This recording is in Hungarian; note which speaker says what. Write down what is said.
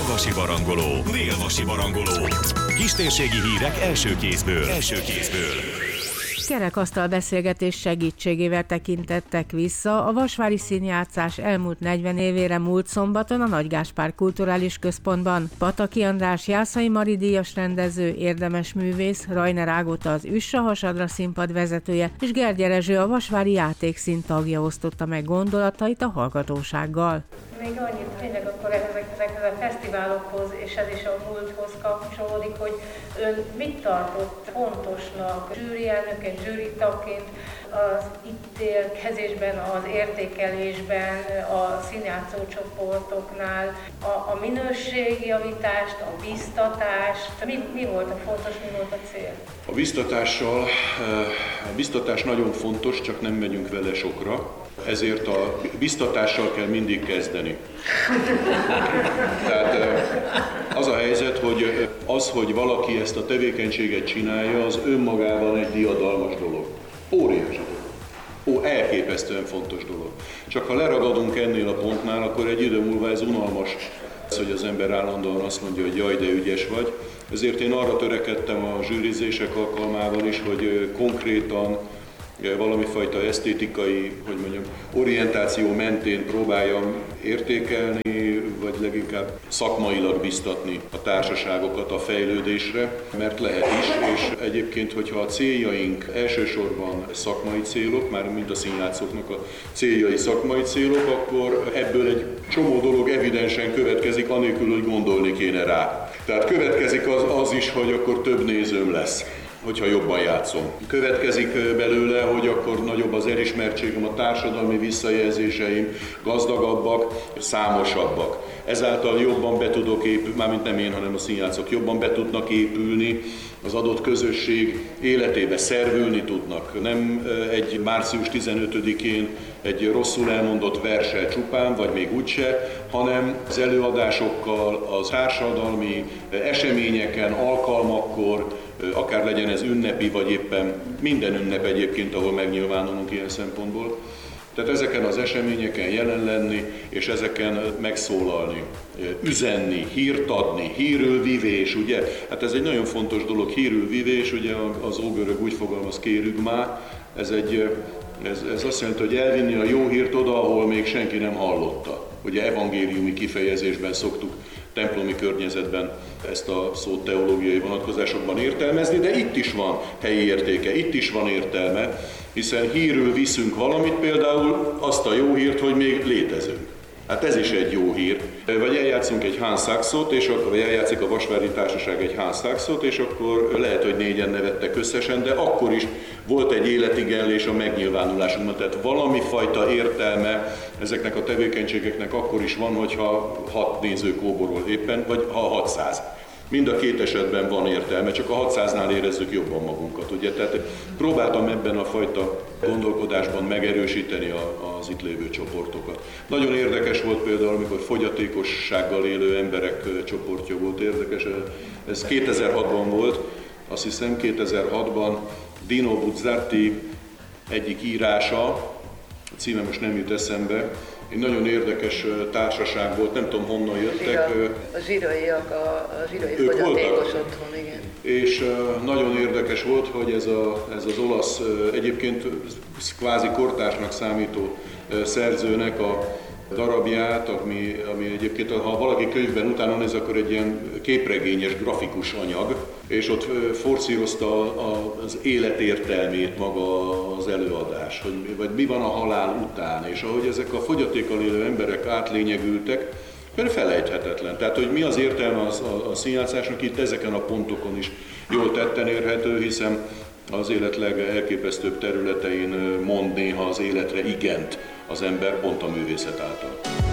Speaker 1: Dél-Vasi Barangoló. Dél-Vasi Barangoló. Kistérségi hírek első kézből.
Speaker 2: Kerekasztal beszélgetés segítségével tekintettek vissza a vasvári színjátszás elmúlt 40 évére múlt szombaton a Nagy Gáspár Kulturális Központban. Pataki András Jászai Mari díjas rendező, érdemes művész, Rajner Ágota az Üssa Hasadra színpad vezetője és Gergye Rezső a vasvári játékszín tagja osztotta meg gondolatait a hallgatósággal.
Speaker 3: Még annyit tényleg akkor ezekhez a fesztiválokhoz és ez is a múlthoz kapcsolódik, hogy ön mit tartott fontosnak zsűrielnökként, zsűritagként az ítélkezésben, az értékelésben, a színjátszó csoportoknál, a minőségjavítást, a biztatást, mi volt a fontos, mi volt a cél?
Speaker 4: A biztatás nagyon fontos, csak nem megyünk vele sokra. Ezért a biztatással kell mindig kezdeni. Tehát az a helyzet, hogy valaki ezt a tevékenységet csinálja, az önmagában egy diadalmas dolog. Óriási dolog. Elképesztően fontos dolog. Csak ha leragadunk ennél a pontnál, akkor egy idő múlva ez unalmas, hogy az ember állandóan azt mondja, hogy jaj, de ügyes vagy. Ezért én arra törekedtem a zsűrizések alkalmával is, hogy konkrétan valami fajta esztétikai, orientáció mentén próbáljam értékelni, vagy leginkább szakmailag biztatni a társaságokat a fejlődésre, mert lehet is, és egyébként, hogyha a céljaink elsősorban szakmai célok, már mind a színjátszóknak a céljai szakmai célok, akkor ebből egy csomó dolog evidensen következik, anélkül, hogy gondolni kéne rá. Tehát következik az is, hogy akkor több nézőm lesz, hogyha jobban játszom. Következik belőle, hogy akkor nagyobb az elismertségem, a társadalmi visszajelzéseim gazdagabbak, számosabbak. Ezáltal jobban be tudok épülni, mármint nem én, hanem a színjátszók jobban be tudnak épülni, az adott közösség életébe szervülni tudnak. Nem egy március 15-én egy rosszul elmondott verssel csupán, vagy még úgyse, hanem az előadásokkal, az társadalmi eseményeken, alkalmakkor, akár legyen ez ünnepi, vagy éppen minden ünnep egyébként, ahol megnyilvánulunk ilyen szempontból. Tehát ezeken az eseményeken jelen lenni, és ezeken megszólalni, üzenni, hírt adni, hírül vivés, ugye? Hát ez egy nagyon fontos dolog, hírül vivés, ugye az ógörög úgy fogalmaz, kérügmá, ez azt jelenti, hogy elvinni a jó hírt oda, ahol még senki nem hallotta. Ugye evangéliumi kifejezésben szoktuk templomi környezetben ezt a szót teológiai vonatkozásokban értelmezni, de itt is van helyi értéke, itt is van értelme, hiszen hírül viszünk valamit, például azt a jó hírt, hogy még létezünk. Hát ez is egy jó hír. Vagy eljátszunk egy Hans Sachsot, és akkor eljátszik a Vasvári Társaság egy Hans Sachsot, és akkor lehet, hogy 4-en nevettek összesen, de akkor is volt egy életigenlés a megnyilvánulásunkban. Tehát valami fajta értelme ezeknek a tevékenységeknek akkor is van, hogyha 6 néző kóborol éppen, vagy ha 600. Mind a két esetben van értelme, csak a 600-nál érezzük jobban magunkat. Ugye? Tehát próbáltam ebben a fajta gondolkodásban megerősíteni az itt lévő csoportokat. Nagyon érdekes volt például, amikor fogyatékossággal élő emberek csoportja volt érdekes. Ez 2006-ban volt, azt hiszem 2006-ban Dino Buzzati egyik írása, a címe most nem jut eszembe, egy nagyon érdekes társaság volt, nem tudom honnan jöttek.
Speaker 5: A zsírai fogyatékos otthon, igen.
Speaker 4: És nagyon érdekes volt, hogy ez az olasz, egyébként kvázi kortársnak számító szerzőnek a darabját, ami egyébként, ha valaki könyvben utána néz, akkor egy ilyen képregényes, grafikus anyag, és ott forszírozta az élet értelmét maga az előadás, vagy mi van a halál után, és ahogy ezek a fogyatékkal élő emberek átlényegültek, mert felejthetetlen. Tehát, hogy mi az értelme a színjátszásnak, itt ezeken a pontokon is jól tetten érhető, hiszen az élet legelképesztőbb területein mond néha az életre igent az ember pont a művészet által.